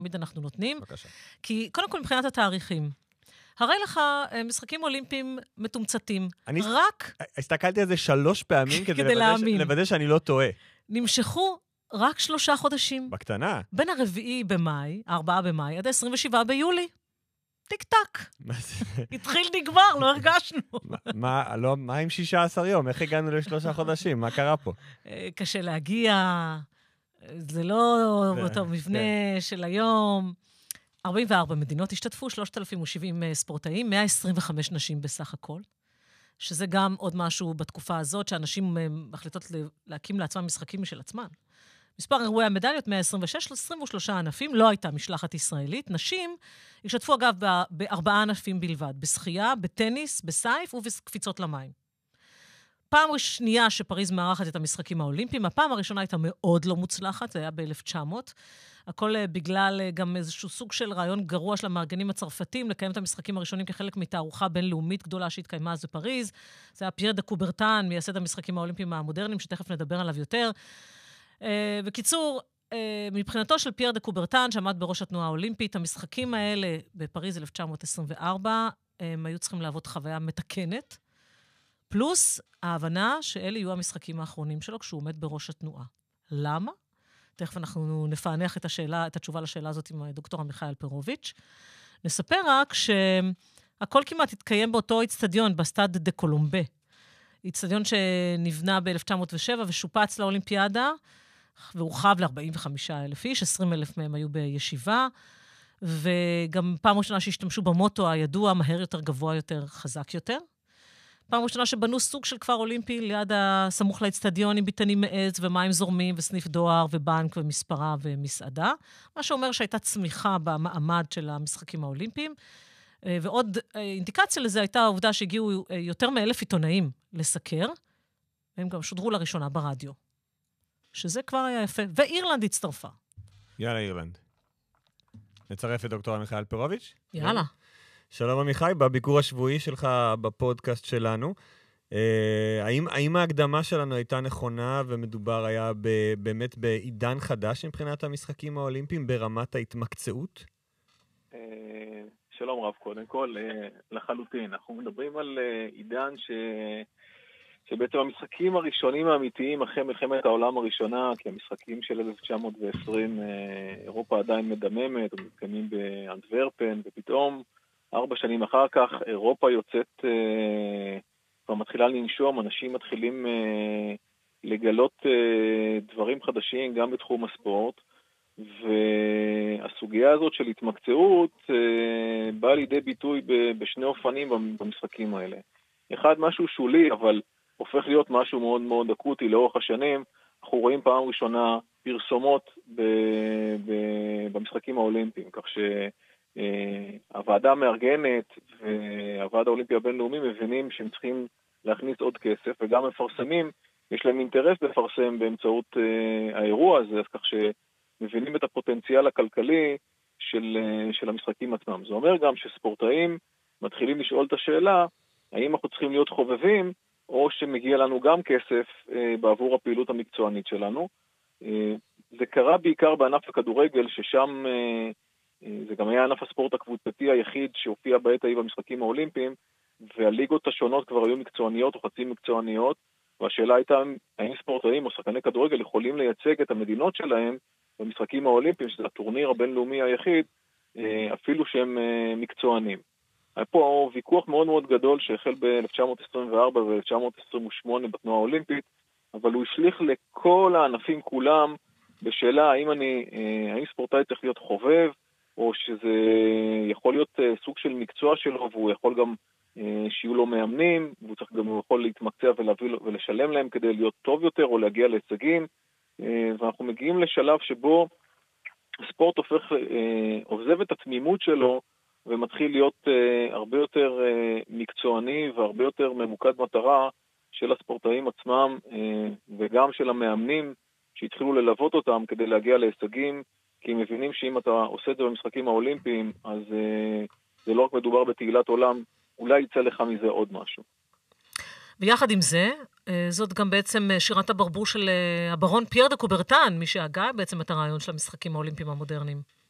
תמיד אנחנו נותנים. בבקשה. כי קודם כל מבחינת התאריכים, הרי לך משחקים אולימפיים מתומצתים. רק... הסתכלתי על זה 3 פעמים כדי לוודא שאני לא טועה. נמשכו רק 3 חודשים. בקטנה. בין 4 במאי, עד 27 ביולי. טיק-טק. התחיל נגמר, לא הרגשנו. מה עם 16 יום? איך הגענו ל3 חודשים? מה קרה פה? קשה להגיע, זה לא אותו מבנה של היום. 44 מדינות השתתפו, 3,070 ספורטאים, 125 נשים בסך הכל, שזה גם עוד משהו בתקופה הזאת, שאנשים מחליטות להקים לעצמם משחקים משל עצמם. מספר אירועי המדליות, 126, 23 ענפים, לא הייתה משלחת ישראלית. נשים השתתפו אגב ב4 ענפים בלבד, בשחייה, בטניס, בסייף ובקפיצות למים. פעם שנייה שפריז מארחת את המשחקים האולימפיים, הפעם הראשונה הייתה מאוד לא מוצלחת, זה היה ב-1900, הכל בגלל גם איזשהו סוג של רעיון גרוע של המארגנים הצרפתים, לקיים את המשחקים הראשונים כחלק מתערוכה בינלאומית גדולה שהתקיימה אז בפריז. זה היה פייר דה קוברטן, מייסד המשחקים האולימפיים המודרניים, שתכף נדבר עליו יותר. בקיצור, מבחינתו של פייר דה קוברטן, שעמד בראש התנועה האולימפית, המשחקים האלה בפריז 1924, הם היו צריכים להוות חוויה מתקנת, פלוס ההבנה שאלה יהיו המשחקים האחרונים שלו כשהוא עומד בראש התנועה. למה? תכף אנחנו נפענח את התשובה לשאלה הזאת עם דוקטור עמיחי אלפרוביץ'. נספר רק שהכל כמעט התקיים באותו אצטדיון, בסטאד דה קולומבה. אצטדיון שנבנה ב-1907 ושופץ לאולימפיאדה, והורחב ל-45,000 איש, 20,000 מהם היו בישיבה, וגם פעם ראשונה שהשתמשו במוטו הידוע, מהר יותר, גבוה יותר, חזק יותר. פעם ראשונה שבנו סוג של כפר אולימפי ליד הסמוך לאצטדיון עם ביתנים מעץ ומים זורמים וסניף דואר ובנק ומספרה ומסעדה, מה שאומר שהייתה צמיחה במעמד של המשחקים האולימפיים, ועוד אינדיקציה לזה הייתה העובדה שהגיעו יותר מ1,000 עיתונאים לסקר, והם גם שודרו לראשונה ברדיו. שזה כבר היה יפה. ואירלנד הצטרפה. יאללה, אירלנד. נצרף את דוקטור עמיחי אלפרוביץ'. יאללה. שלום עמיחי, בביקור השבועי שלך בפודקאסט שלנו. האם ההקדמה שלנו הייתה נכונה ומדובר היה באמת בעידן חדש מבחינת המשחקים האולימפיים ברמת ההתמקצעות? שלום רב, קודם כל, לחלוטין. אנחנו מדברים על עידן שבעצם המשחקים הראשונים האמיתיים אחרי מלחמת העולם הראשונה, כי המשחקים של 1920, אירופה עדיין מדממת, הם מתקיימים באנטוורפן, ופתאום 4 שנים אחר כך אירופה יוצאת, כבר מתחילה לנשום, אנשים מתחילים לגלות דברים חדשים גם בתחום הספורט, והסוגיה הזאת של התמקצעות באה לידי ביטוי בשני אופנים במשחקים האלה. אחד, משהו שולי, אבל הופך להיות משהו מאוד מאוד אקוטי לאורך השנים. אנחנו רואים פעם ראשונה פרסומות במשחקים האולימפיים, כך שהוועדה המארגנת והוועד האולימפי הבינלאומי מבינים שהם צריכים להכניס עוד כסף, וגם מפרסמים, יש להם אינטרס לפרסם באמצעות האירוע הזה, אז כך שמבינים את הפוטנציאל הכלכלי של המשחקים עצמם. זה אומר גם שספורטאים מתחילים לשאול את השאלה, האם אנחנו צריכים להיות חובבים, או שמגיע לנו גם כסף בעבור הפעילות המקצוענית שלנו. זה קרה בעיקר בענף הכדורגל, ששם זה גם היה ענף הספורט הקבוצתי היחיד שהופיע בעת ההיא במשחקים האולימפיים, והליגות השונות כבר היו מקצועניות או חצי מקצועניות, והשאלה הייתה האם ספורטאים או שחקני כדורגל יכולים לייצג את המדינות שלהם במשחקים האולימפיים, שזה הטורניר הבינלאומי היחיד, אפילו שהם מקצוענים. היה פה ויכוח מאוד מאוד גדול שהחל ב-1924 ו-1928 בתנועה האולימפית, אבל הוא השליך לכל הענפים כולם בשאלה האם ספורטאי צריך להיות חובב, או שזה יכול להיות סוג של מקצוע שלו, והוא יכול גם שיהיו לו מאמנים, והוא צריך גם יכול להתמקצע ולשלם להם כדי להיות טוב יותר או להגיע להישגים, ואנחנו מגיעים לשלב שבו הספורט עוזב את התמימות שלו, ומתחיל להיות הרבה יותר מקצועני והרבה יותר ממוקד מטרה של הספורטאים עצמם וגם של המאמנים שהתחילו ללוות אותם כדי להגיע להישגים, כי הם מבינים שאם אתה עושה את זה במשחקים האולימפיים, אז זה לא רק מדובר בתהילת עולם, אולי יצא לך מזה עוד משהו. ויחד עם זה, זאת גם בעצם שירת הברבור של הברון פייר דה קוברטן, מי שהגה בעצם את הרעיון של המשחקים האולימפיים המודרניים.